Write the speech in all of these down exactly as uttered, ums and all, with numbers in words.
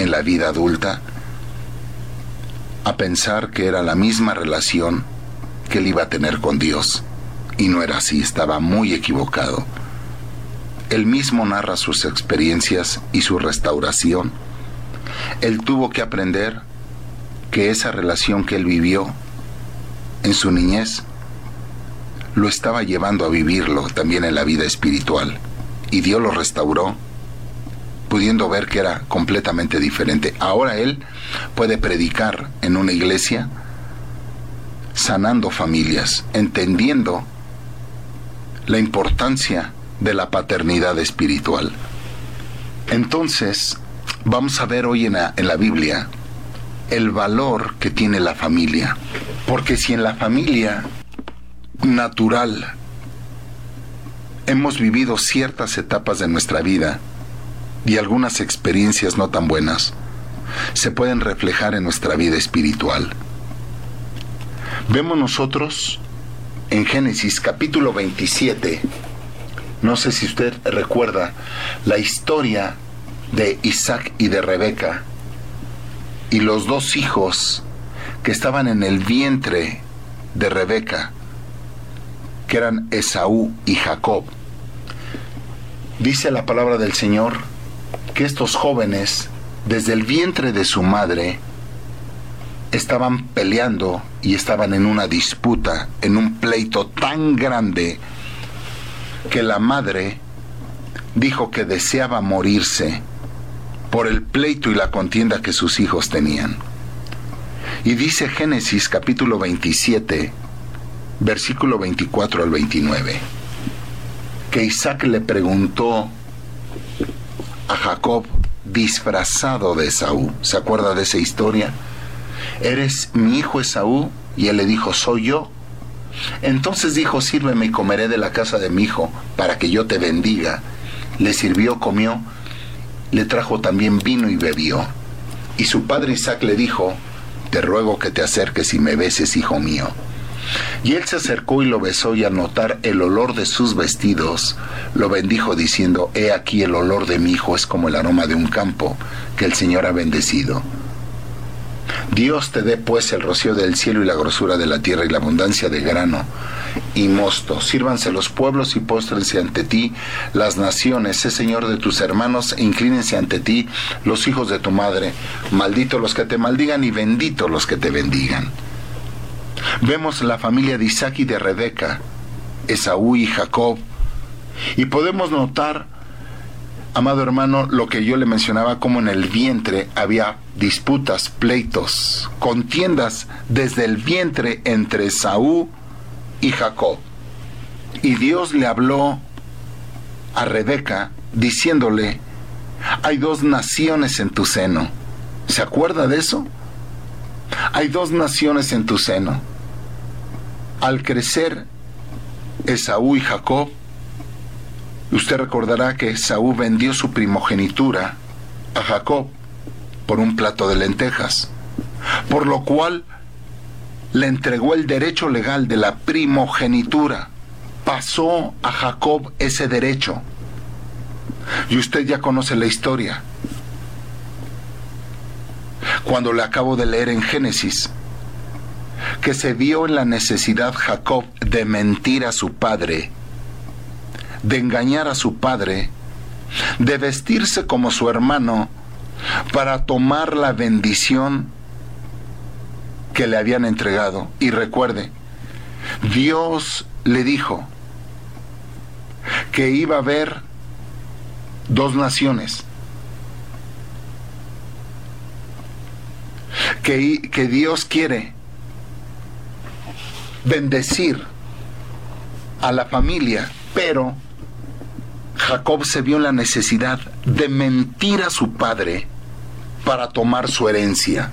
en la vida adulta, a pensar que era la misma relación que él iba a tener con Dios. Y no era así, estaba muy equivocado. Él mismo narra sus experiencias y su restauración. Él tuvo que aprender que esa relación que él vivió en su niñez lo estaba llevando a vivirlo también en la vida espiritual. Y Dios lo restauró, pudiendo ver que era completamente diferente. Ahora él puede predicar en una iglesia, sanando familias, entendiendo la importancia de la paternidad espiritual. Entonces, vamos a ver hoy en la, en la Biblia el valor que tiene la familia. Porque si en la familia natural hemos vivido ciertas etapas de nuestra vida y algunas experiencias no tan buenas, se pueden reflejar en nuestra vida espiritual. Vemos nosotros en Génesis capítulo veintisiete, no sé si usted recuerda la historia de Isaac y de Rebeca y los dos hijos que estaban en el vientre de Rebeca, que eran Esaú y Jacob. Dice la palabra del Señor que estos jóvenes, desde el vientre de su madre, estaban peleando y estaban en una disputa, en un pleito tan grande que la madre dijo que deseaba morirse por el pleito y la contienda que sus hijos tenían. Y dice Génesis capítulo veintisiete, versículo veinticuatro al veintinueve, que Isaac le preguntó a Jacob, disfrazado de Esaú. ¿Se acuerda de esa historia? ¿Eres mi hijo Esaú? Y él le dijo, soy yo. Entonces dijo, sírveme y comeré de la casa de mi hijo, para que yo te bendiga. Le sirvió, comió, le trajo también vino y bebió. Y su padre Isaac le dijo, te ruego que te acerques y me beses, hijo mío. Y él se acercó y lo besó, y al notar el olor de sus vestidos, lo bendijo diciendo, he aquí el olor de mi hijo es como el aroma de un campo que el Señor ha bendecido. Dios te dé pues el rocío del cielo y la grosura de la tierra y la abundancia de grano y mosto. Sírvanse los pueblos y póstrense ante ti las naciones. Sé Señor de tus hermanos e inclínense ante ti los hijos de tu madre. Maldito los que te maldigan y bendito los que te bendigan. Vemos la familia de Isaac y de Rebeca, Esaú y Jacob, y podemos notar, amado hermano, lo que yo le mencionaba, como en el vientre había disputas, pleitos, contiendas desde el vientre entre Esaú y Jacob. Y Dios le habló a Rebeca diciéndole, hay dos naciones en tu seno. ¿Se acuerda de eso? Hay dos naciones en tu seno. Al crecer Esaú y Jacob, usted recordará que Esaú vendió su primogenitura a Jacob por un plato de lentejas, por lo cual le entregó el derecho legal de la primogenitura. Pasó a Jacob ese derecho. Y usted ya conoce la historia. Cuando le acabo de leer en Génesis, que se vio en la necesidad Jacob de mentir a su padre, de engañar a su padre, de vestirse como su hermano para tomar la bendición que le habían entregado. Y recuerde, Dios le dijo que iba a haber dos naciones, que, que Dios quiere bendecir a la familia, pero Jacob se vio en la necesidad de mentir a su padre para tomar su herencia.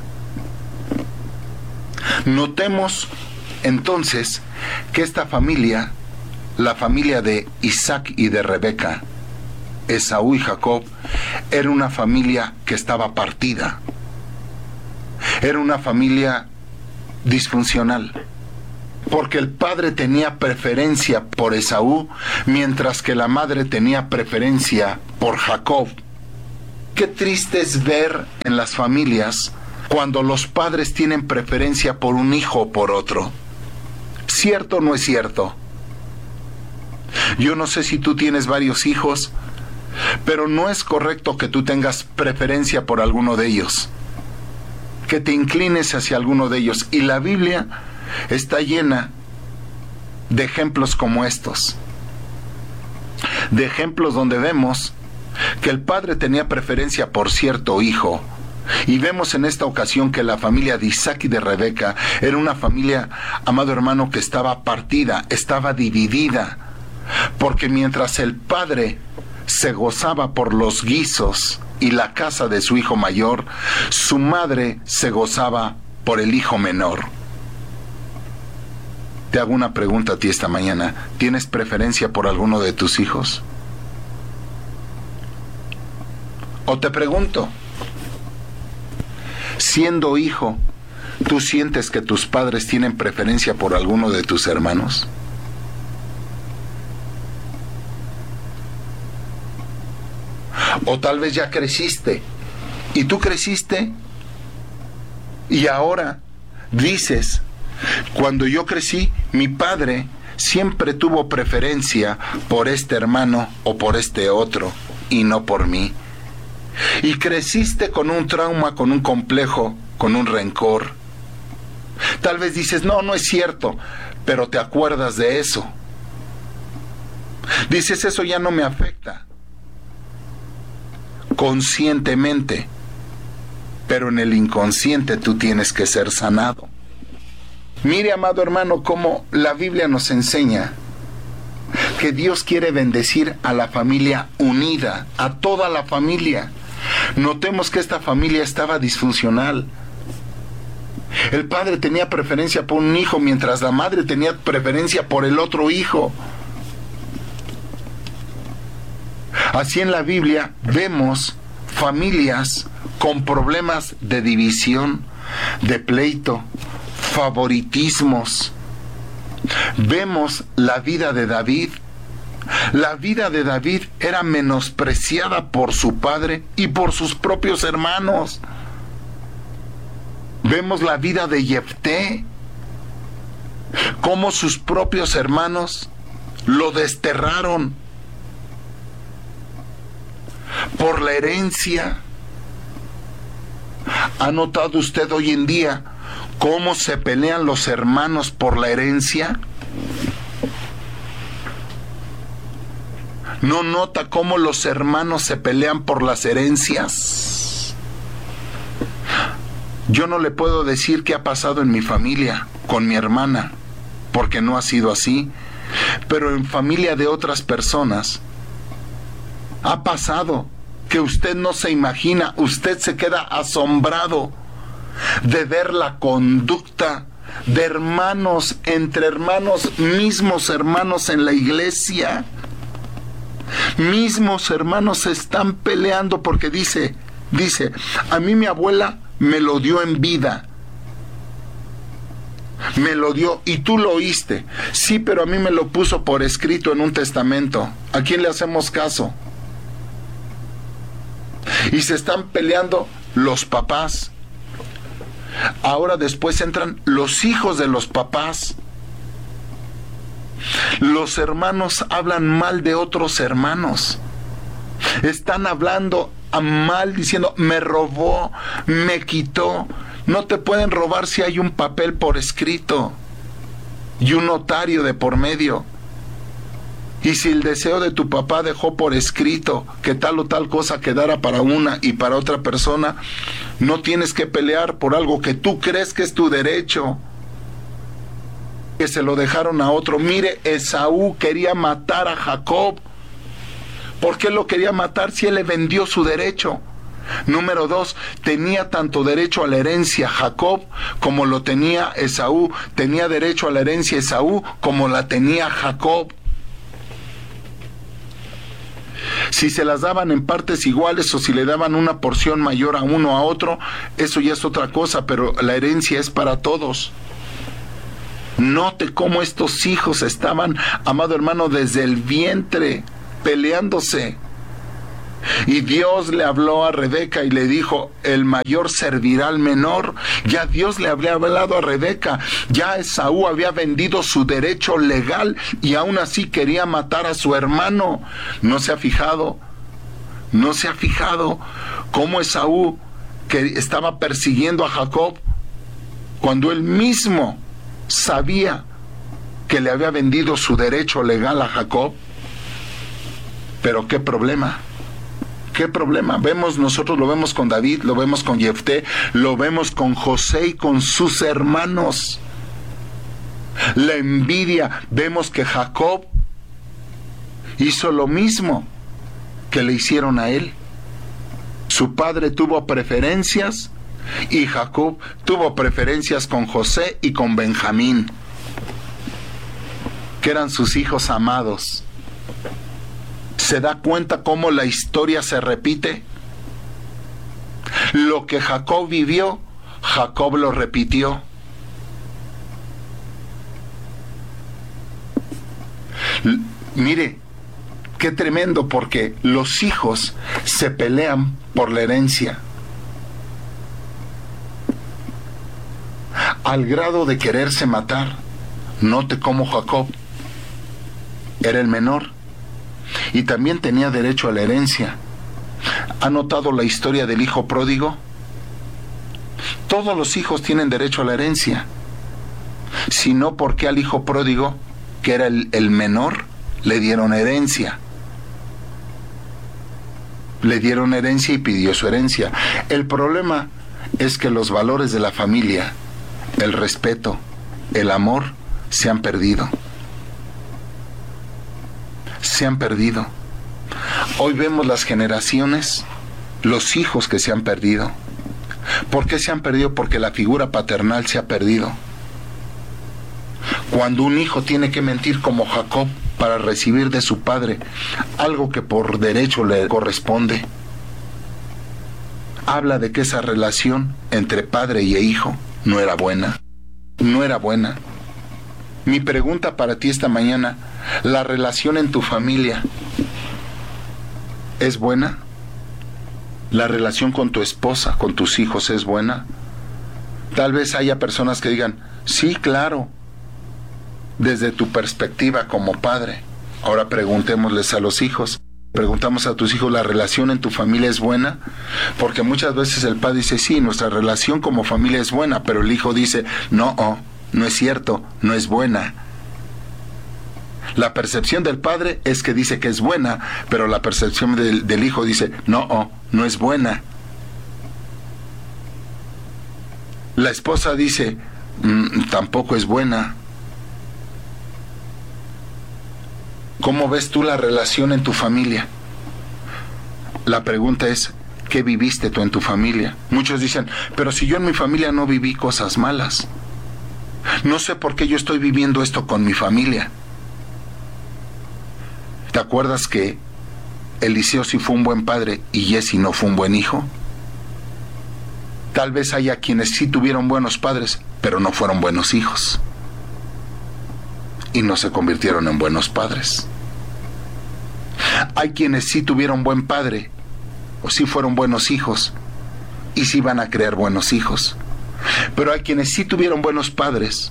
Notemos entonces que esta familia, la familia de Isaac y de Rebeca, Esaú y Jacob, era una familia que estaba partida. Era una familia disfuncional, porque el padre tenía preferencia por Esaú, mientras que la madre tenía preferencia por Jacob. Qué triste es ver en las familias cuando los padres tienen preferencia por un hijo o por otro. ¿Cierto o no es cierto? Yo no sé si tú tienes varios hijos, pero no es correcto que tú tengas preferencia por alguno de ellos, que te inclines hacia alguno de ellos. Y la Biblia está llena de ejemplos como estos, de ejemplos donde vemos que el padre tenía preferencia por cierto hijo. Y vemos en esta ocasión que la familia de Isaac y de Rebeca era una familia, amado hermano, que estaba partida, estaba dividida, porque mientras el padre se gozaba por los guisos y la casa de su hijo mayor, su madre se gozaba por el hijo menor. Te hago una pregunta a ti esta mañana. ¿Tienes preferencia por alguno de tus hijos? O te pregunto, siendo hijo, ¿tú sientes que tus padres tienen preferencia por alguno de tus hermanos? O tal vez ya creciste, y tú creciste, y ahora dices, cuando yo crecí, mi padre siempre tuvo preferencia por este hermano o por este otro, y no por mí. Y creciste con un trauma, con un complejo, con un rencor. Tal vez dices, no, no es cierto, pero te acuerdas de eso. Dices, eso ya no me afecta conscientemente, pero en el inconsciente tú tienes que ser sanado. Mire, amado hermano, cómo la Biblia nos enseña que Dios quiere bendecir a la familia unida, a toda la familia. Notemos que esta familia estaba disfuncional. El padre tenía preferencia por un hijo, mientras la madre tenía preferencia por el otro hijo. Así en la Biblia vemos familias con problemas de división, de pleito, favoritismos. Vemos la vida de David. La vida de David era menospreciada por su padre y por sus propios hermanos. Vemos la vida de Jefté, cómo sus propios hermanos lo desterraron por la herencia. ¿Ha notado usted hoy en día cómo se pelean los hermanos por la herencia? ¿No nota cómo los hermanos se pelean por las herencias? Yo no le puedo decir qué ha pasado en mi familia, con mi hermana, porque no ha sido así, pero en familia de otras personas ha pasado que usted no se imagina, usted se queda asombrado de ver la conducta de hermanos, entre hermanos, mismos hermanos en la iglesia. Mismos hermanos se están peleando porque dice, dice, a mí mi abuela me lo dio en vida. Me lo dio y tú lo oíste. Sí, pero a mí me lo puso por escrito en un testamento. ¿A quién le hacemos caso? Y se están peleando los papás. Ahora después entran los hijos de los papás. Los hermanos hablan mal de otros hermanos. Están hablando a mal, diciendo, me robó, me quitó. No te pueden robar si hay un papel por escrito y un notario de por medio. Y si el deseo de tu papá dejó por escrito que tal o tal cosa quedara para una y para otra persona, no tienes que pelear por algo que tú crees que es tu derecho, que se lo dejaron a otro. Mire, Esaú quería matar a Jacob. ¿Por qué lo quería matar si él le vendió su derecho? Número dos, tenía tanto derecho a la herencia Jacob como lo tenía Esaú. Tenía derecho a la herencia Esaú como la tenía Jacob. Si se las daban en partes iguales o si le daban una porción mayor a uno a otro, eso ya es otra cosa, pero la herencia es para todos. Note cómo estos hijos estaban, amado hermano, desde el vientre peleándose. Y Dios le habló a Rebeca y le dijo, el mayor servirá al menor. Ya Dios le había hablado a Rebeca. Ya Esaú había vendido su derecho legal y aún así quería matar a su hermano. ¿No se ha fijado? ¿No se ha fijado cómo Esaú, que estaba persiguiendo a Jacob, cuando él mismo sabía que le había vendido su derecho legal a Jacob? Pero qué problema. ¿Qué problema? Vemos, nosotros lo vemos con David, lo vemos con Jefté, lo vemos con José y con sus hermanos. La envidia, vemos que Jacob hizo lo mismo que le hicieron a él. Su padre tuvo preferencias y Jacob tuvo preferencias con José y con Benjamín, que eran sus hijos amados. ¿Se da cuenta cómo la historia se repite? Lo que Jacob vivió, Jacob lo repitió. L- mire, qué tremendo, porque los hijos se pelean por la herencia, al grado de quererse matar. Note cómo Jacob era el menor y también tenía derecho a la herencia. ¿Ha notado la historia del hijo pródigo? Todos los hijos tienen derecho a la herencia. Si no, ¿por qué al hijo pródigo, que era el, el menor, le dieron herencia? Le dieron herencia y pidió su herencia. El problema es que los valores de la familia, el respeto, el amor, se han perdido. Se han perdido. Hoy vemos las generaciones, los hijos que se han perdido. ¿Por qué se han perdido? Porque la figura paternal se ha perdido. Cuando un hijo tiene que mentir como Jacob para recibir de su padre algo que por derecho le corresponde, habla de que esa relación entre padre y hijo no era buena. No era buena. Mi pregunta para ti esta mañana: ¿la relación en tu familia es buena? ¿La relación con tu esposa, con tus hijos es buena? Tal vez haya personas que digan, sí, claro, desde tu perspectiva como padre. Ahora preguntémosles a los hijos. Preguntamos a tus hijos, ¿la relación en tu familia es buena? Porque muchas veces el padre dice, sí, nuestra relación como familia es buena, pero el hijo dice, no, oh, no es cierto, no es buena. La percepción del padre es que dice que es buena, pero la percepción del, del hijo dice, no, oh, no es buena. La esposa dice, mmm, tampoco es buena. ¿Cómo ves tú la relación en tu familia? La pregunta es, ¿qué viviste tú en tu familia? Muchos dicen, pero si yo en mi familia no viví cosas malas, no sé por qué yo estoy viviendo esto con mi familia. ¿Te acuerdas que Eliseo sí fue un buen padre y Jesse no fue un buen hijo? Tal vez haya quienes sí tuvieron buenos padres, pero no fueron buenos hijos. Y no se convirtieron en buenos padres. Hay quienes sí tuvieron buen padre, o sí fueron buenos hijos, y sí van a crear buenos hijos. Pero hay quienes sí tuvieron buenos padres.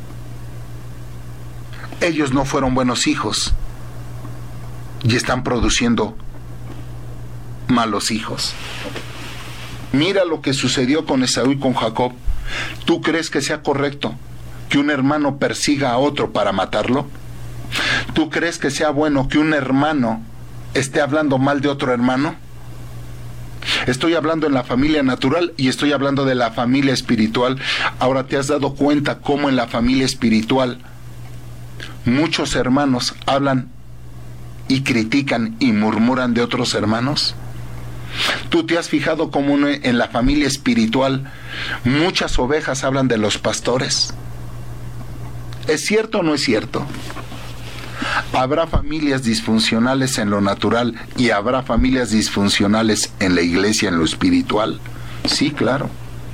Ellos no fueron buenos hijos y están produciendo malos hijos. Mira lo que sucedió con Esaú y con Jacob. ¿Tú crees que sea correcto que un hermano persiga a otro para matarlo? ¿Tú crees que sea bueno que un hermano esté hablando mal de otro hermano? Estoy hablando en la familia natural y estoy hablando de la familia espiritual. Ahora, ¿te has dado cuenta cómo en la familia espiritual muchos hermanos hablan y critican y murmuran de otros hermanos? ¿Tú te has fijado cómo en la familia espiritual muchas ovejas hablan de los pastores? ¿Es cierto o no es cierto? Habrá familias disfuncionales en lo natural y habrá familias disfuncionales en la iglesia, en lo espiritual. Sí, claro.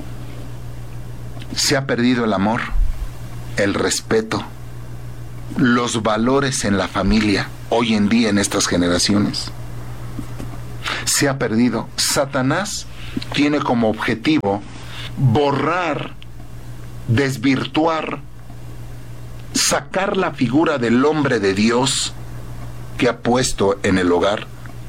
Se ha perdido el amor, el respeto, los valores en la familia hoy en día en estas generaciones. Se se ha perdido. Satanás tiene como objetivo borrar, desvirtuar, sacar la figura del hombre de Dios que ha puesto en el hogar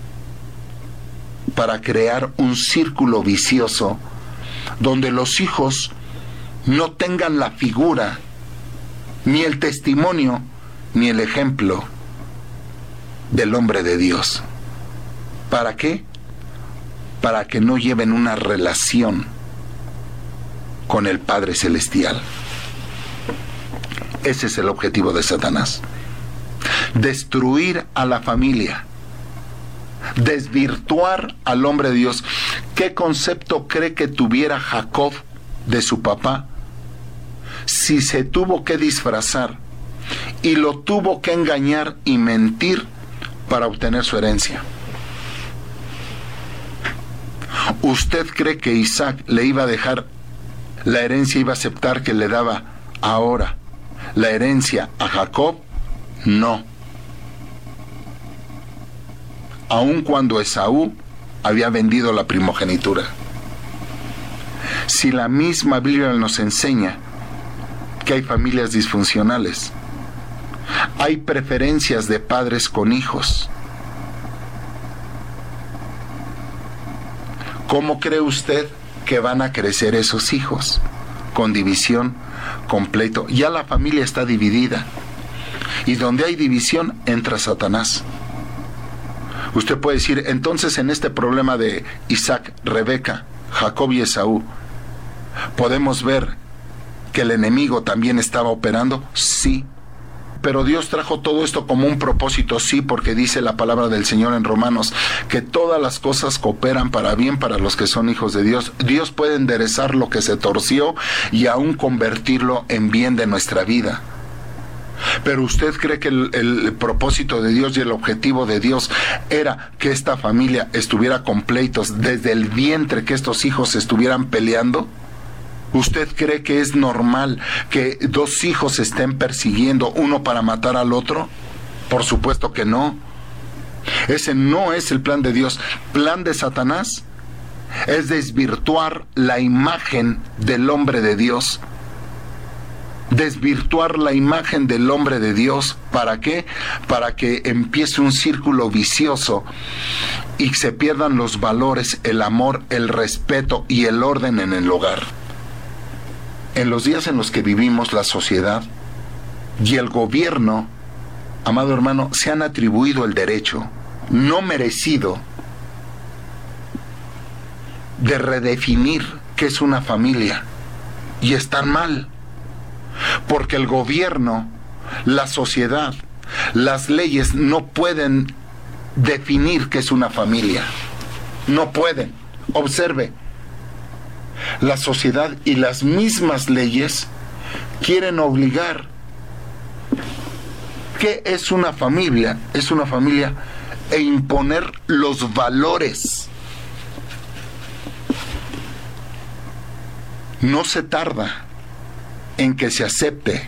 para crear un círculo vicioso donde los hijos no tengan la figura, ni el testimonio, ni el ejemplo del hombre de Dios. ¿Para qué? Para que no lleven una relación con el Padre Celestial. Ese es el objetivo de Satanás. Destruir a la familia. Desvirtuar al hombre de Dios. ¿Qué concepto cree que tuviera Jacob de su papá si se tuvo que disfrazar y lo tuvo que engañar y mentir para obtener su herencia? ¿Usted cree que Isaac le iba a dejar la herencia, iba a aceptar que le daba ahora la herencia a Jacob? No. Aun cuando Esaú había vendido la primogenitura. Si la misma Biblia nos enseña que hay familias disfuncionales, hay preferencias de padres con hijos, ¿cómo cree usted que van a crecer esos hijos? Con división, con pleito. Ya la familia está dividida. Y donde hay división, entra Satanás. Usted puede decir, entonces en este problema de Isaac, Rebeca, Jacob y Esaú, ¿podemos ver que el enemigo también estaba operando? Sí. Pero Dios trajo todo esto como un propósito, sí, porque dice la palabra del Señor en Romanos, que todas las cosas cooperan para bien para los que son hijos de Dios. Dios puede enderezar lo que se torció y aún convertirlo en bien de nuestra vida. Pero ¿usted cree que el, el propósito de Dios y el objetivo de Dios era que esta familia estuviera con pleitos desde el vientre, que estos hijos estuvieran peleando? ¿Usted cree que es normal que dos hijos se estén persiguiendo, uno para matar al otro? Por supuesto que no. Ese no es el plan de Dios. Plan de Satanás es desvirtuar la imagen del hombre de Dios. Desvirtuar la imagen del hombre de Dios. ¿Para qué? Para que empiece un círculo vicioso y se pierdan los valores, el amor, el respeto y el orden en el hogar. En los días en los que vivimos, la sociedad y el gobierno, amado hermano, se han atribuido el derecho no merecido de redefinir qué es una familia. Y están mal, porque el gobierno, la sociedad, las leyes no pueden definir qué es una familia. No pueden. Observe. La sociedad y las mismas leyes quieren obligar. ¿Qué es una familia? Es una familia e imponer los valores. No se tarda en que se acepte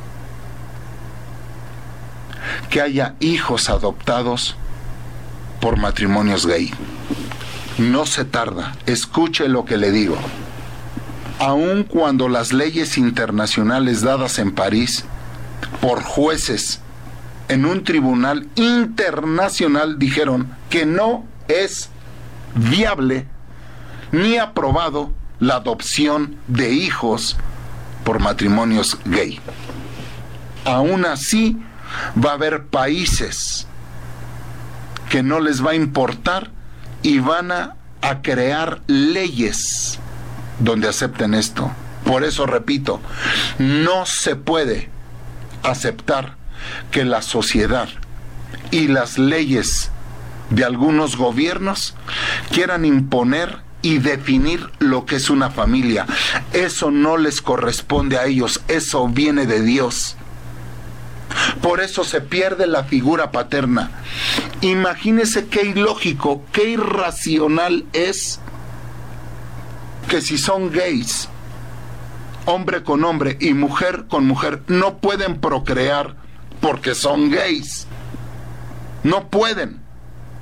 que haya hijos adoptados por matrimonios gay. No se tarda. Escuche lo que le digo. Aun cuando las leyes internacionales dadas en París por jueces en un tribunal internacional dijeron que no es viable ni aprobado la adopción de hijos por matrimonios gay. Aún así, va a haber países que no les va a importar y van a, a crear leyes donde acepten esto. Por eso repito, no se puede aceptar que la sociedad y las leyes de algunos gobiernos quieran imponer y definir lo que es una familia. Eso no les corresponde a ellos, eso viene de Dios. Por eso se pierde la figura paterna. Imagínese qué ilógico, qué irracional es que si son gays, hombre con hombre y mujer con mujer, no pueden procrear porque son gays. No pueden.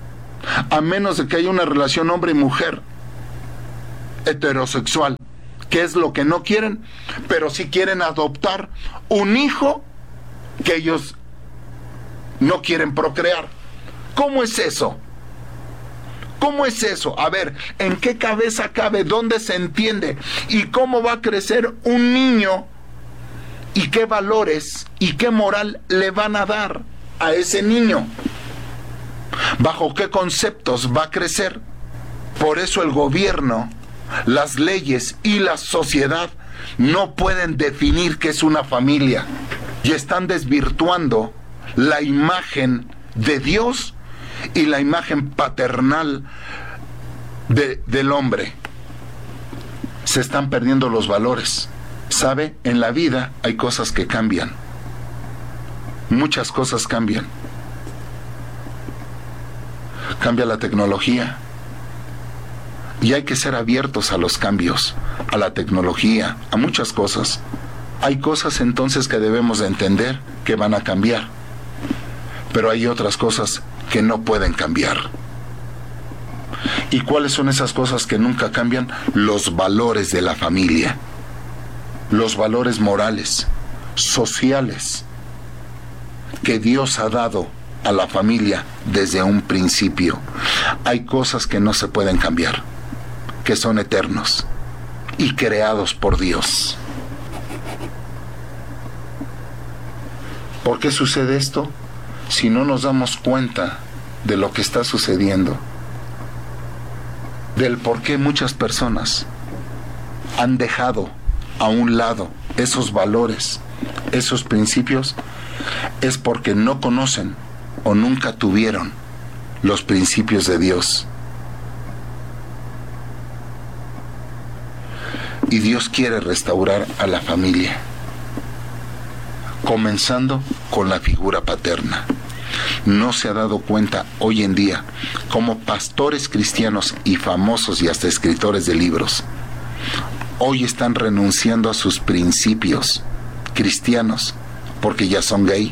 a menos de que haya una relación hombre y mujer heterosexual, que es lo que no quieren, pero sí quieren adoptar un hijo que ellos no quieren procrear. ¿Cómo es eso? ¿Cómo es eso? A ver, ¿en qué cabeza cabe? ¿Dónde se entiende? ¿Y cómo va a crecer un niño? ¿Y qué valores y qué moral le van a dar a ese niño? ¿Bajo qué conceptos va a crecer? Por eso el gobierno, las leyes y la sociedad no pueden definir qué es una familia y están desvirtuando la imagen de Dios y la imagen paternal de, del hombre. Se están perdiendo los valores. ¿Sabe? En la vida hay cosas que cambian. Muchas cosas cambian. Cambia la tecnología. Y hay que ser abiertos a los cambios, a la tecnología, a muchas cosas. Hay cosas entonces que debemos de entender que van a cambiar. Pero hay otras cosas que no pueden cambiar. ¿Y cuáles son esas cosas que nunca cambian? Los valores de la familia. Los valores morales, sociales, que Dios ha dado a la familia desde un principio. Hay cosas que no se pueden cambiar, que son eternos y creados por Dios. ¿Por qué sucede esto? Si no nos damos cuenta de lo que está sucediendo, del por qué muchas personas han dejado a un lado esos valores, esos principios, es porque no conocen o nunca tuvieron los principios de Dios. Y Dios quiere restaurar a la familia, comenzando con la figura paterna. No se ha dado cuenta hoy en día cómo pastores cristianos y famosos y hasta escritores de libros hoy están renunciando a sus principios cristianos porque ya son gay.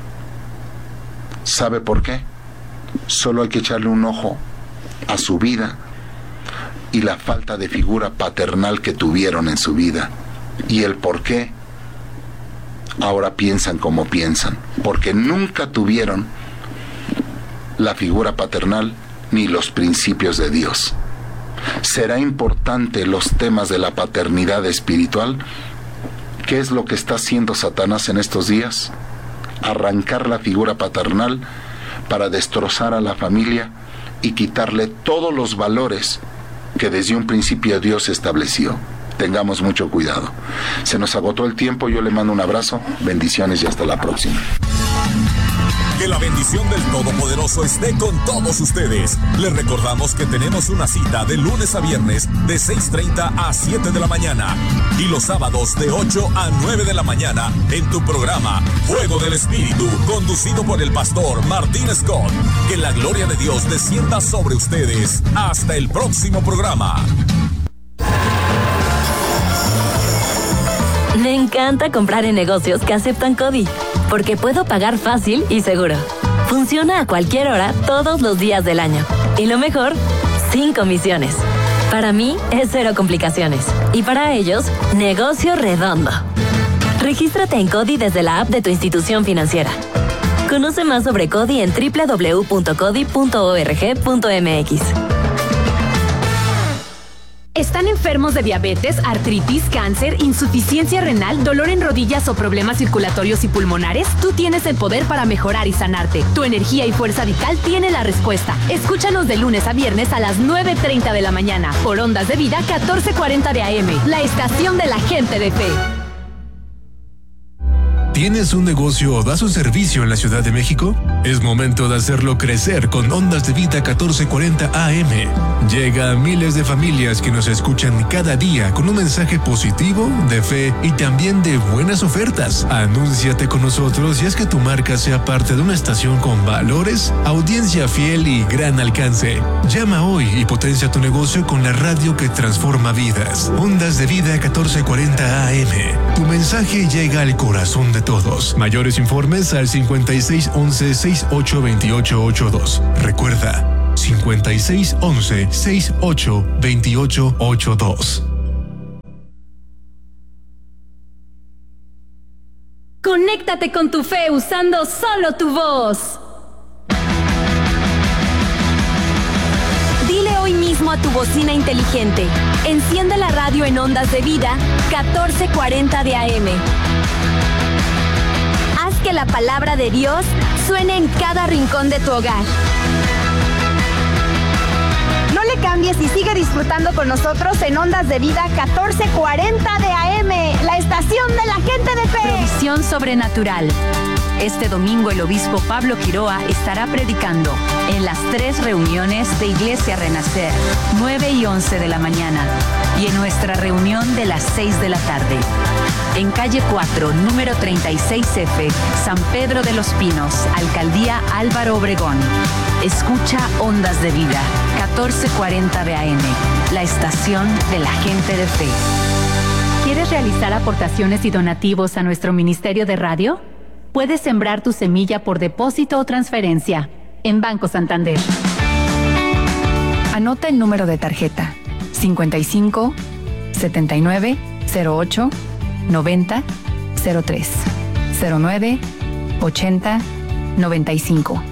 ¿Sabe por qué? Solo hay que echarle un ojo a su vida y la falta de figura paternal que tuvieron en su vida y el por qué ahora piensan como piensan, porque nunca tuvieron la figura paternal ni los principios de Dios. ¿Será importante los temas de la paternidad espiritual? ¿Qué es lo que está haciendo Satanás en estos días? Arrancar la figura paternal para destrozar a la familia y quitarle todos los valores que desde un principio Dios estableció. Tengamos mucho cuidado. Se nos agotó el tiempo, yo le mando un abrazo, bendiciones y hasta la próxima. Que la bendición del Todopoderoso esté con todos ustedes. Les recordamos que tenemos una cita de lunes a viernes de seis treinta a siete de la mañana y los sábados de ocho a nueve de la mañana en tu programa Fuego del Espíritu, conducido por el pastor Martín Scott. Que la gloria de Dios descienda sobre ustedes. Hasta el próximo programa. Me encanta comprar en negocios que aceptan CODI, porque puedo pagar fácil y seguro. Funciona a cualquier hora, todos los días del año. Y lo mejor, sin comisiones. Para mí, es cero complicaciones. Y para ellos, negocio redondo. Regístrate en CODI desde la app de tu institución financiera. Conoce más sobre CODI en doble u doble u doble u punto codi punto org punto m x. ¿Están enfermos de diabetes, artritis, cáncer, insuficiencia renal, dolor en rodillas o problemas circulatorios y pulmonares? Tú tienes el poder para mejorar y sanarte. Tu energía y fuerza vital tiene la respuesta. Escúchanos de lunes a viernes a las nueve treinta de la mañana por Ondas de Vida catorce cuarenta de A M, la estación de la gente de fe. ¿Tienes un negocio o das un servicio en la Ciudad de México? Es momento de hacerlo crecer con Ondas de Vida catorce cuarenta A M. Llega a miles de familias que nos escuchan cada día con un mensaje positivo, de fe y también de buenas ofertas. Anúnciate con nosotros y haz que tu marca sea parte de una estación con valores, audiencia fiel y gran alcance. Llama hoy y potencia tu negocio con la radio que transforma vidas. Ondas de Vida catorce cuarenta A M. Tu mensaje llega al corazón de todos. Mayores informes al cincuenta y seis once sesenta y ocho veintiocho ochenta y dos. Recuerda, cincuenta y seis once sesenta y ocho veintiocho ochenta y dos. Conéctate con tu fe usando solo tu voz. Dile hoy mismo a tu bocina inteligente: enciende la radio en Ondas de Vida catorce cuarenta de A M. Haz que la palabra de Dios suene en cada rincón de tu hogar. No le cambies y sigue disfrutando con nosotros en Ondas de Vida catorce cuarenta de A M, la estación de la gente de fe. Provisión sobrenatural. Este domingo el obispo Pablo Quiroa estará predicando en las tres reuniones de Iglesia Renacer, nueve y once de la mañana, y en nuestra reunión de las seis de la tarde. En calle cuatro, número treinta y seis F, San Pedro de los Pinos, Alcaldía Álvaro Obregón. Escucha Ondas de Vida, catorce cuarenta de A M, la estación de la gente de fe. ¿Quieres realizar aportaciones y donativos a nuestro Ministerio de Radio? Puedes sembrar tu semilla por depósito o transferencia en Banco Santander. Anota el número de tarjeta: cincuenta y cinco, setenta y nueve, cero ocho, noventa, cero tres, cero nueve, ochenta, noventa y cinco.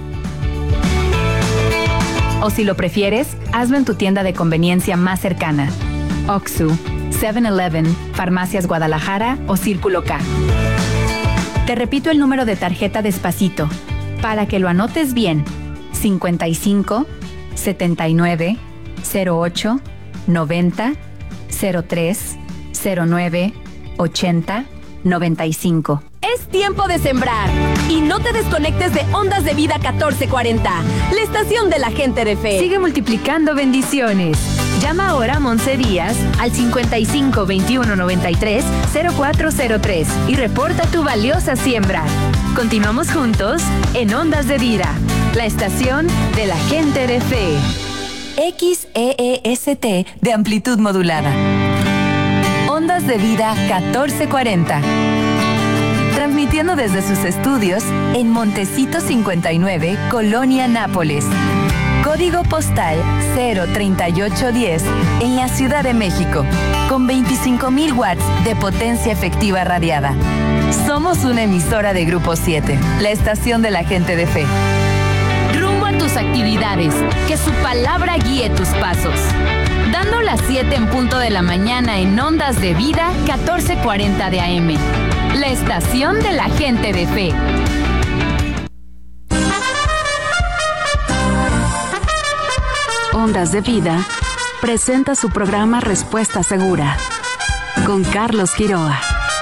O si lo prefieres, hazlo en tu tienda de conveniencia más cercana: Oxxo, seven eleven, Farmacias Guadalajara o Círculo K. Te repito el número de tarjeta despacito, para que lo anotes bien: cincuenta y cinco, setenta y nueve, cero ocho, noventa, cero tres, cero nueve, ochenta, noventa y cinco. Es tiempo de sembrar y no te desconectes de Ondas de Vida catorce cuarenta, la estación de la gente de fe. Sigue multiplicando bendiciones. Llama ahora a Monse Díaz al cincuenta y cinco, veintiuno, noventa y tres, cero cuatro cero tres y reporta tu valiosa siembra. Continuamos juntos en Ondas de Vida, la estación de la gente de fe. X E E S T de amplitud modulada. Ondas de Vida catorce cuarenta. Transmitiendo desde sus estudios en Montecito cincuenta y nueve, Colonia Nápoles. Código postal cero treinta y ocho diez en la Ciudad de México, con veinticinco mil watts de potencia efectiva radiada. Somos una emisora de Grupo siete, la estación de la gente de fe. Rumbo a tus actividades, que su palabra guíe tus pasos. Dando las siete en punto de la mañana en Ondas de Vida catorce cuarenta de A M, la estación de la gente de fe. Ondas de Vida presenta su programa Respuesta Segura con Carlos Quiroa.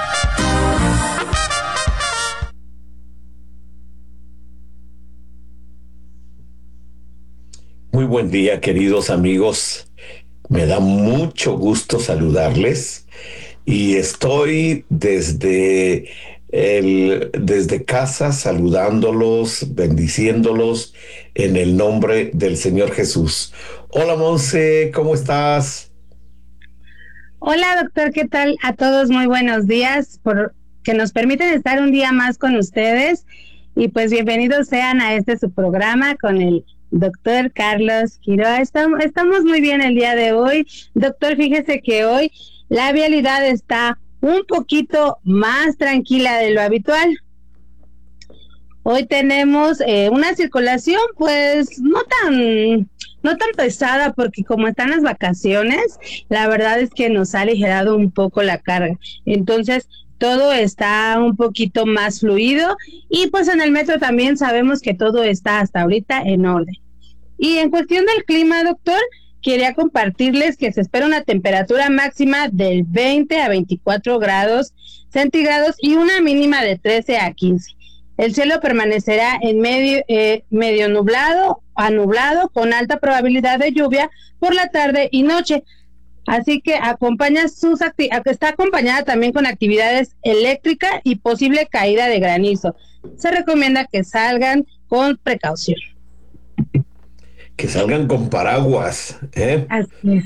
Muy buen día, queridos amigos. Me da mucho gusto saludarles y estoy desde el, desde casa saludándolos, bendiciéndolos en el nombre del Señor Jesús. Hola, Monse, ¿cómo estás? Hola, doctor, ¿qué tal? A todos muy buenos días, por que nos permiten estar un día más con ustedes, y pues bienvenidos sean a este su programa con el doctor Carlos Quiroa. Estamos, estamos muy bien el día de hoy. Doctor, fíjese que hoy la vialidad está un poquito más tranquila de lo habitual. Hoy tenemos eh, una circulación pues no tan no tan pesada, porque como están las vacaciones, la verdad es que nos ha aligerado un poco la carga. Entonces todo está un poquito más fluido, y pues en el metro también sabemos que todo está hasta ahorita en orden. Y en cuestión del clima, doctor, quería compartirles que se espera una temperatura máxima del veinte a veinticuatro grados centígrados y una mínima de trece a quince. El cielo permanecerá en medio, eh, medio nublado a nublado, con alta probabilidad de lluvia por la tarde y noche. Así que acompaña sus acti- está acompañada también con actividades eléctricas y posible caída de granizo. Se recomienda que salgan con precaución. Que salgan con paraguas, ¿eh? Así es.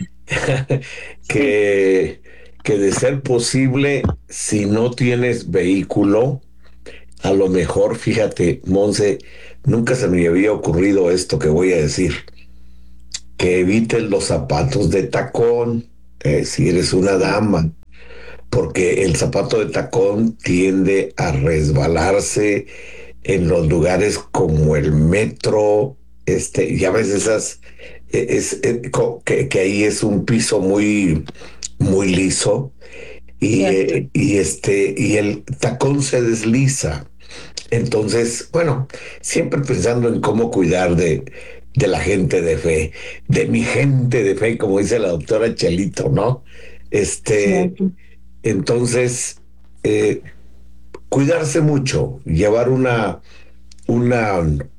que, que de ser posible, si no tienes vehículo, a lo mejor, fíjate, Monse, nunca se me había ocurrido esto que voy a decir. que evites los zapatos de tacón, eh, si eres una dama, porque el zapato de tacón tiende a resbalarse en los lugares como el metro, este, ya ves esas, es, es, que, que ahí es un piso muy, muy liso, y, eh, y este, y el tacón se desliza. Entonces, bueno, siempre pensando en cómo cuidar de, de la gente de fe, de mi gente de fe, como dice la doctora Chelito, ¿no? Este, sí. Entonces, eh, cuidarse mucho, llevar una, una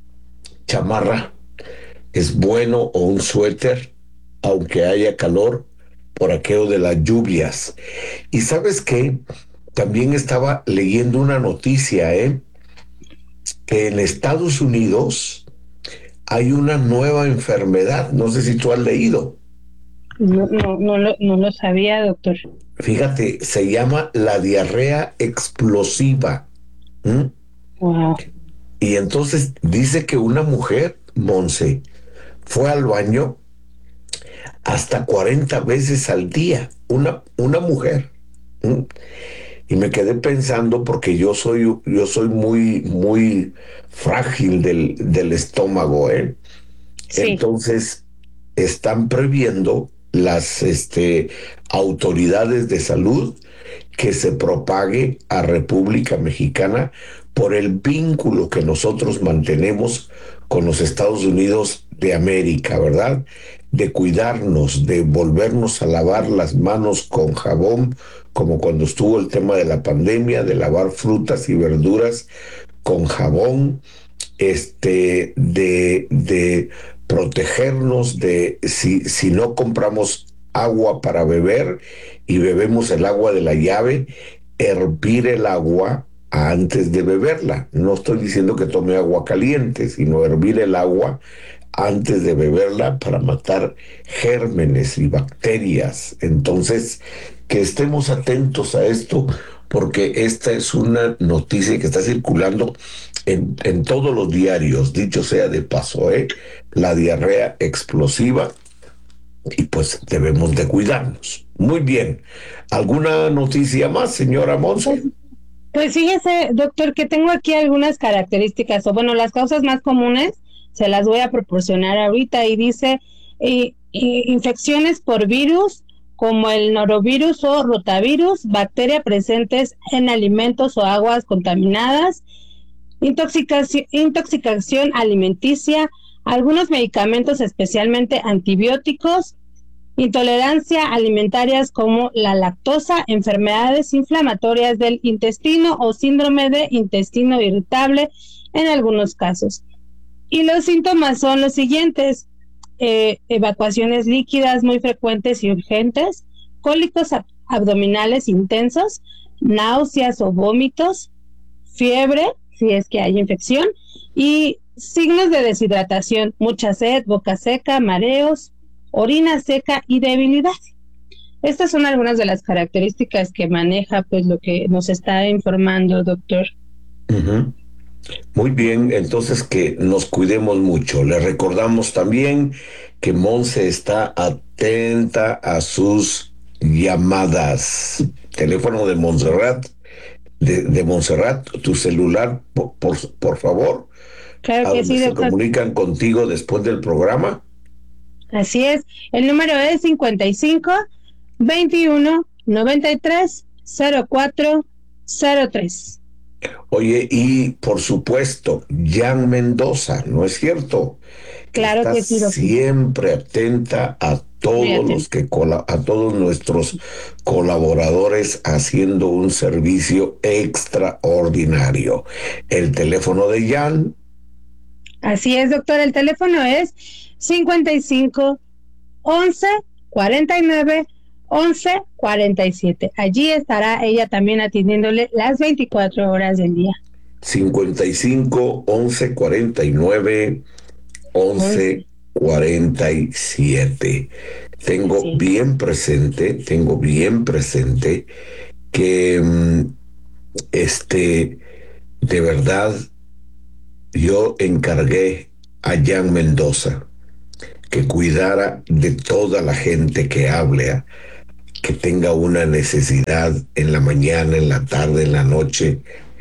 chamarra es bueno, o un suéter, aunque haya calor, por aquello de las lluvias. Y ¿sabes qué? También estaba leyendo una noticia, ¿eh? Que en Estados Unidos hay una nueva enfermedad, no sé si tú has leído. No, no, no, lo, no lo sabía, doctor. Fíjate, se llama la diarrea explosiva. ¿Mm? Wow. Y entonces dice que una mujer, Monse, fue al baño hasta cuarenta veces al día, una, una mujer. ¿Mm? Y me quedé pensando, porque yo soy, yo soy muy, muy frágil del, del estómago, ¿eh? Sí. Entonces, están previendo las este, autoridades de salud que se propague a República Mexicana por el vínculo que nosotros mantenemos con los Estados Unidos de América, ¿verdad? De cuidarnos, de volvernos a lavar las manos con jabón, como cuando estuvo el tema de la pandemia, de lavar frutas y verduras con jabón, este, de, de protegernos de si, si no compramos agua para beber y bebemos el agua de la llave, hervir el agua antes de beberla. No estoy diciendo que tome agua caliente, sino hervir el agua antes de beberla para matar gérmenes y bacterias. Entonces, que estemos atentos a esto, porque esta es una noticia que está circulando en, en todos los diarios, dicho sea de paso, ¿eh? La diarrea explosiva, y pues debemos de cuidarnos. Muy bien. ¿Alguna noticia más, señora Monse? Pues fíjese, doctor, que tengo aquí algunas características, o bueno, las causas más comunes, se las voy a proporcionar ahorita, y dice, eh, eh, infecciones por virus, como el norovirus o rotavirus, bacterias presentes en alimentos o aguas contaminadas, intoxicación, intoxicación alimenticia, algunos medicamentos, especialmente antibióticos, intolerancia alimentarias como la lactosa, enfermedades inflamatorias del intestino o síndrome de intestino irritable en algunos casos. Y los síntomas son los siguientes: eh, evacuaciones líquidas muy frecuentes y urgentes, cólicos ab- abdominales intensos, náuseas o vómitos, fiebre, si es que hay infección, y signos de deshidratación, mucha sed, boca seca, mareos, orina seca y debilidad. Estas son algunas de las características que maneja, pues, lo que nos está informando, doctor. Uh-huh. Muy bien, entonces que nos cuidemos mucho. Le recordamos también que Monse está atenta a sus llamadas. Teléfono de Montserrat, de, de Montserrat, tu celular, por, por, por favor. Claro que sí, doctor. ¿Se comunican contigo después del programa? Así es, el número es cincuenta y cinco, veintiuno, noventa y tres, cero cuatro cero tres. Oye, y por supuesto, Jan Mendoza, ¿no es cierto? Claro Está que sí, doctor. Siempre atenta a todos Fíjate. los que a todos nuestros colaboradores, haciendo un servicio extraordinario. El teléfono de Jan. Así es, doctor, el teléfono es cincuenta y cinco, once, cuarenta y nueve, once, cuarenta y siete. Allí estará ella también atendiéndole las veinticuatro horas del día. cincuenta y cinco, once, cuarenta y nueve, once, cuarenta y siete. Tengo sí. bien presente, tengo bien presente que este, de verdad, yo encargué a Jan Mendoza que cuidara de toda la gente que hable, que tenga una necesidad en la mañana, en la tarde, en la noche,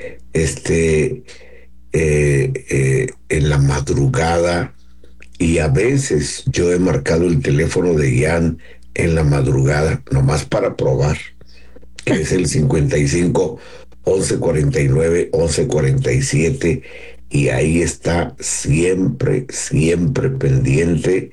este, eh, eh, en la madrugada. Y a veces yo he marcado el teléfono de Jan en la madrugada, nomás para probar, que es el cincuenta y cinco, once cuarenta y nueve, once cuarenta y siete, y ahí está siempre, siempre pendiente,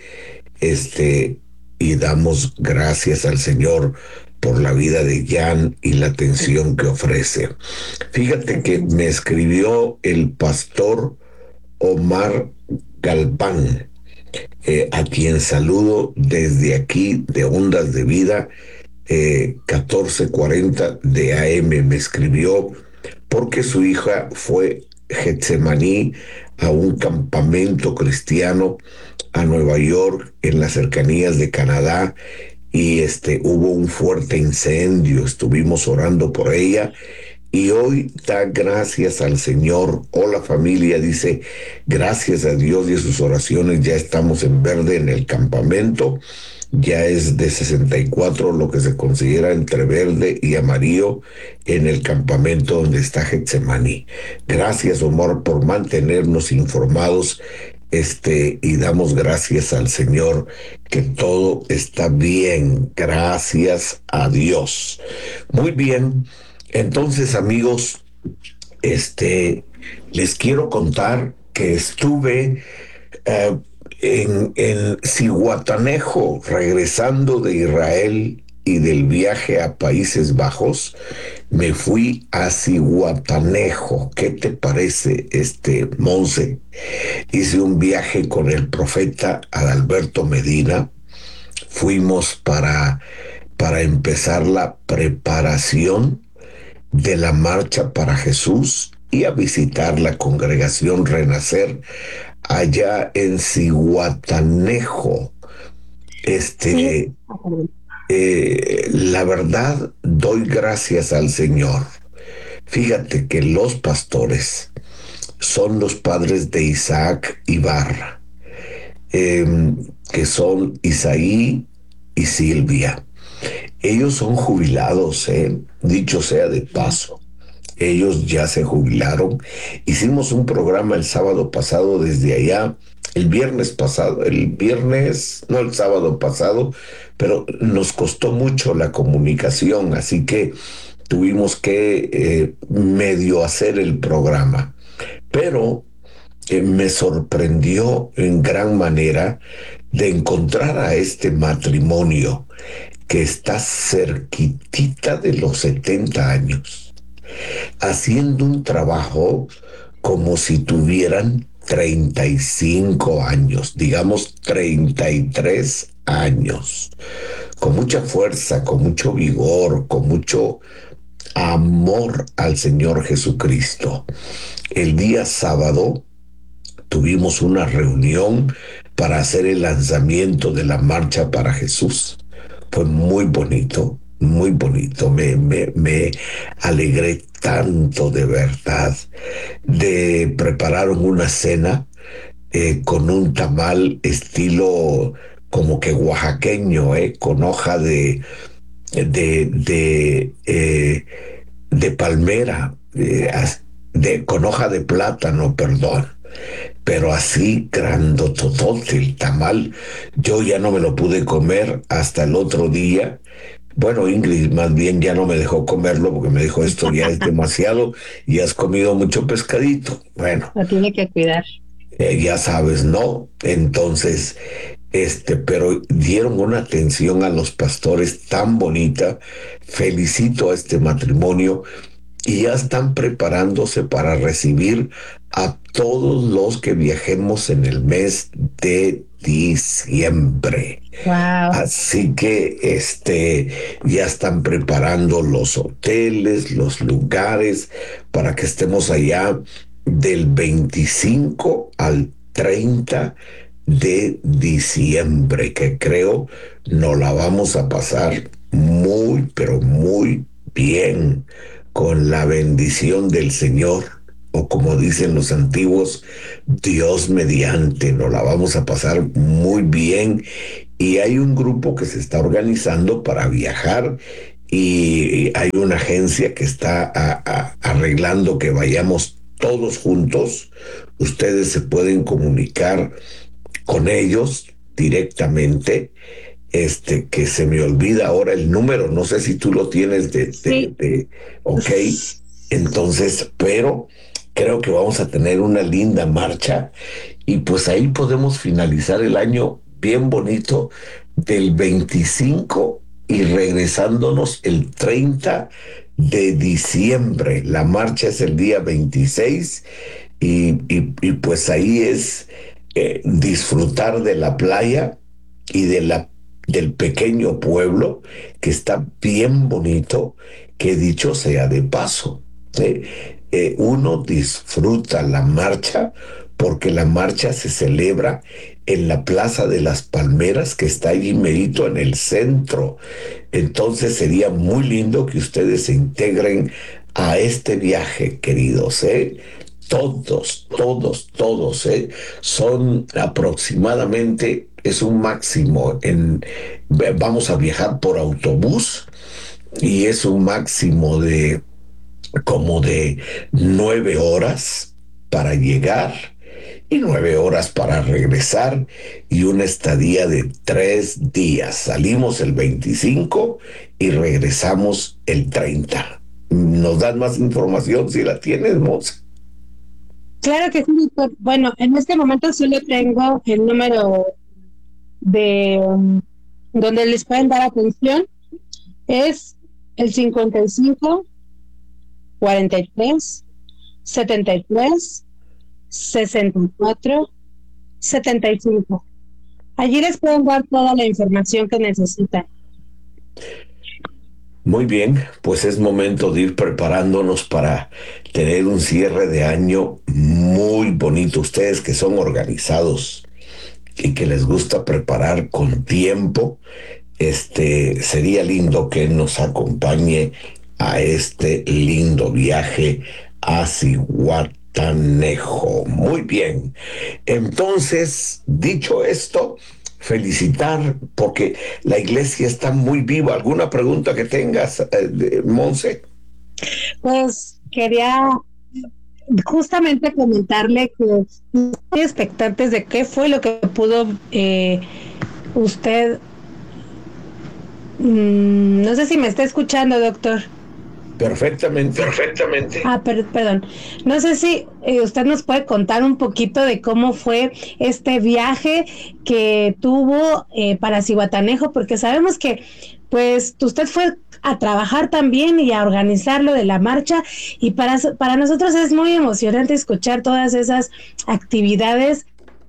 este, y damos gracias al Señor por la vida de Jan y la atención que ofrece. Fíjate que me escribió el pastor Omar Galván, eh, a quien saludo desde aquí de Ondas de Vida, eh, catorce cuarenta de A M. Me escribió porque su hija fue Getsemaní a un campamento cristiano a Nueva York, en las cercanías de Canadá, y este hubo un fuerte incendio. Estuvimos orando por ella y hoy da gracias al Señor. Hola familia, dice, gracias a Dios y a sus oraciones ya estamos en verde en el campamento. Ya es de sesenta y cuatro, lo que se considera entre verde y amarillo en el campamento donde está Getsemaní. Gracias, Omar, por mantenernos informados, este, y damos gracias al Señor que todo está bien. Gracias a Dios. Muy bien. Entonces, amigos, este, les quiero contar que estuve eh, en, en Zihuatanejo, regresando de Israel y del viaje a Países Bajos. Me fui a Zihuatanejo. ¿Qué te parece, este, Monse? Hice un viaje con el profeta Adalberto Medina. Fuimos para, para empezar la preparación de la Marcha para Jesús y a visitar la congregación Renacer allá en Zihuatanejo. Este, eh, la verdad, doy gracias al Señor. Fíjate que los pastores son los padres de Isaac Ibarra, eh, que son Isaí y Silvia. Ellos son jubilados, ¿eh? Dicho sea de paso. Ellos ya se jubilaron. Hicimos un programa el sábado pasado desde allá, el viernes pasado, el viernes, no el sábado pasado, pero nos costó mucho la comunicación, así que tuvimos que eh, medio hacer el programa. Pero eh, me sorprendió en gran manera de encontrar a este matrimonio que está cerquitita de los setenta años, haciendo un trabajo como si tuvieran treinta y cinco años, digamos treinta y tres años, con mucha fuerza, con mucho vigor, con mucho amor al Señor Jesucristo. El día sábado tuvimos una reunión para hacer el lanzamiento de la Marcha para Jesús. Fue muy bonito, muy bonito. Me, me, me alegré tanto, de verdad. De prepararon una cena eh, con un tamal estilo como que oaxaqueño, eh, con hoja de de de, eh, de palmera, eh, de, con hoja de plátano, perdón. Pero así grandototote el tamal. Yo ya no me lo pude comer hasta el otro día. Bueno, Ingrid más bien ya no me dejó comerlo porque me dijo, esto ya es demasiado y has comido mucho pescadito. Bueno, lo tiene que cuidar. Eh, ya sabes, ¿no? Entonces, este, pero dieron una atención a los pastores tan bonita. Felicito a este matrimonio y ya están preparándose para recibir a todos los que viajemos en el mes de diciembre. Wow. Así que este ya están preparando los hoteles, los lugares para que estemos allá del veinticinco al treinta de diciembre, que creo nos la vamos a pasar muy, pero muy bien, con la bendición del Señor o como dicen los antiguos, Dios mediante, nos la vamos a pasar muy bien. Y hay un grupo que se está organizando para viajar y hay una agencia que está a, a, arreglando que vayamos todos juntos. Ustedes se pueden comunicar con ellos directamente. Este, que se me olvida ahora el número, no sé si tú lo tienes de, de, Sí. de ok, entonces, pero creo que vamos a tener una linda marcha y pues ahí podemos finalizar el año bien bonito del veinticinco y regresándonos el treinta de diciembre. La marcha es el día veintiséis y, y, y pues ahí es eh, disfrutar de la playa y de la del pequeño pueblo que está bien bonito, que dicho sea de paso, ¿sí? Eh, uno disfruta la marcha porque la marcha se celebra en la Plaza de las Palmeras, que está allí merito en el centro. Entonces sería muy lindo que ustedes se integren a este viaje, queridos, ¿eh? Todos, todos, todos, ¿eh? Son aproximadamente, es un máximo, en, vamos a viajar por autobús y es un máximo de como de nueve horas para llegar y nueve horas para regresar y una estadía de tres días. Salimos el veinticinco y regresamos el treinta. ¿Nos dan más información si la tienes, Monse? Claro que sí, doctor. Bueno, en este momento solo tengo el número de um, donde les pueden dar atención. Es el cincuenta y cinco, cuarenta y tres, setenta y tres, sesenta y cuatro, setenta y cinco. Allí les pueden dar toda la información que necesitan. Muy bien, pues es momento de ir preparándonos para tener un cierre de año muy bonito. Ustedes que son organizados y que les gusta preparar con tiempo, este, sería lindo que nos acompañe a este lindo viaje a Zihuatanejo. Muy bien, entonces, dicho esto, felicitar porque la iglesia está muy viva. ¿Alguna pregunta que tengas, eh, Monse? Pues quería justamente comentarle que estoy expectantes de qué fue lo que pudo eh, usted, mmm, no sé si me está escuchando, doctor. Perfectamente, perfectamente. Ah, per perdón. No sé si eh, usted nos puede contar un poquito de cómo fue este viaje que tuvo eh, para Zihuatanejo, porque sabemos que pues usted fue a trabajar también y a organizar lo de la marcha y para, para nosotros es muy emocionante escuchar todas esas actividades.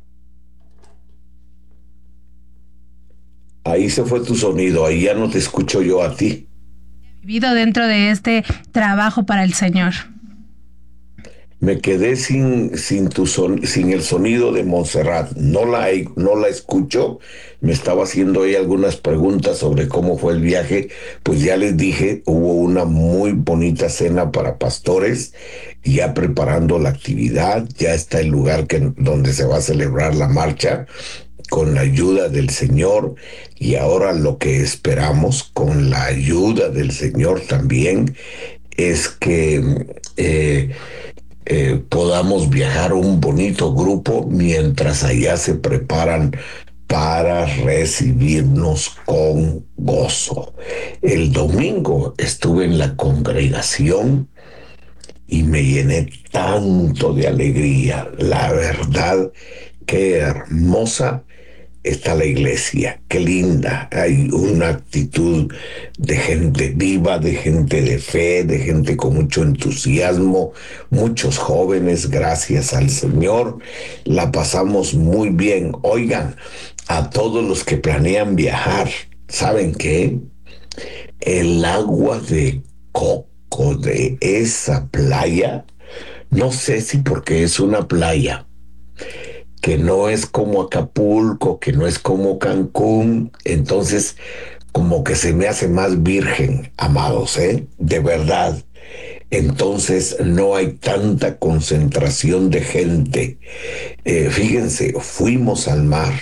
Ahí se fue tu sonido, ahí ya no te escucho yo a ti. Vivido dentro de este trabajo para el Señor. Me quedé sin, sin, tu son, sin el sonido de Montserrat. No la, no la escucho. Me estaba haciendo ella algunas preguntas sobre cómo fue el viaje. Pues ya les dije, hubo una muy bonita cena para pastores, ya preparando la actividad. Ya está el lugar que, donde se va a celebrar la marcha, con la ayuda del Señor, y ahora lo que esperamos con la ayuda del Señor también es que eh, eh, podamos viajar un bonito grupo mientras allá se preparan para recibirnos con gozo. El domingo estuve en la congregación y me llené tanto de alegría. La verdad, qué hermosa está la iglesia, qué linda. Hay una actitud de gente viva, de gente de fe, de gente con mucho entusiasmo, muchos jóvenes, gracias al Señor. La pasamos muy bien. Oigan, a todos los que planean viajar, ¿saben qué? El agua de coco de esa playa, no sé si porque es una playa que no es como Acapulco, que no es como Cancún, entonces como que se me hace más virgen, amados, ¿eh? De verdad. entonces no hay tanta concentración de gente. Eh, fíjense, fuimos al mar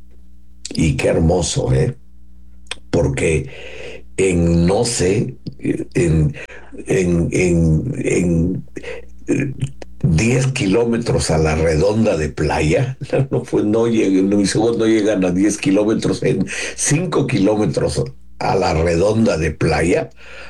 y qué hermoso, ¿eh? Porque en, no sé, en, en, en, en diez kilómetros a la redonda de playa, no, pues no llegan, mis ojos no llegan a diez kilómetros, en cinco kilómetros a la redonda de playa,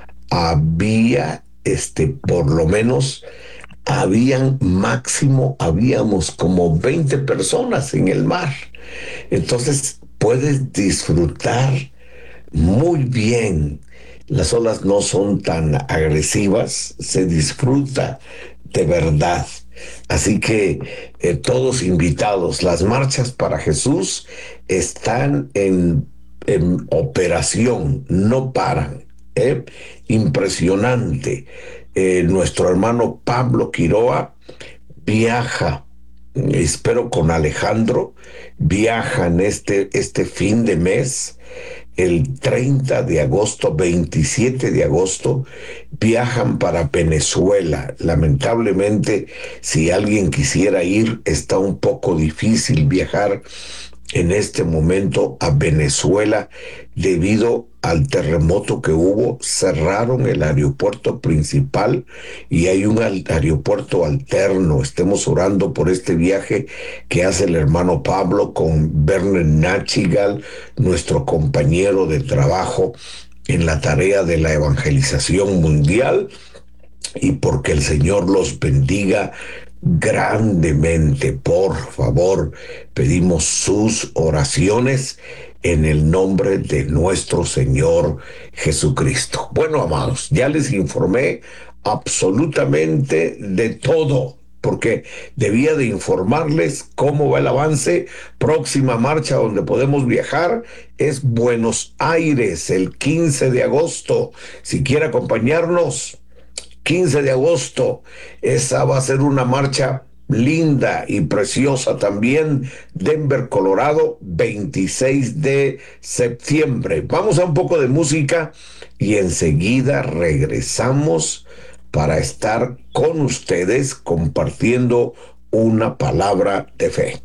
había, este, por lo menos, habían máximo, habíamos como veinte personas en el mar. Entonces puedes disfrutar muy bien. Las olas no son tan agresivas, se disfruta de verdad. Así que eh, todos invitados. Las marchas para Jesús están en, en operación, no paran. ¿eh? Impresionante. Eh, nuestro hermano Pablo Quiroa viaja, espero con Alejandro, viajan este, este fin de mes. El treinta de agosto, veintisiete de agosto, viajan para Venezuela. Lamentablemente, si alguien quisiera ir, está un poco difícil viajar en este momento a Venezuela debido al terremoto que hubo. Cerraron el aeropuerto principal y hay un aeropuerto alterno. Estemos orando por este viaje que hace el hermano Pablo con Bernard Nachigal, nuestro compañero de trabajo en la tarea de la evangelización mundial, y porque el Señor los bendiga grandemente. Por favor, pedimos sus oraciones en el nombre de nuestro Señor Jesucristo. Bueno, amados, ya les informé absolutamente de todo, porque debía de informarles cómo va el avance. Próxima marcha donde podemos viajar es Buenos Aires, el quince de agosto. Si quiere acompañarnos, quince de agosto, esa va a ser una marcha linda y preciosa también. Denver, Colorado, veintiséis de septiembre. Vamos a un poco de música y enseguida regresamos para estar con ustedes compartiendo una palabra de fe.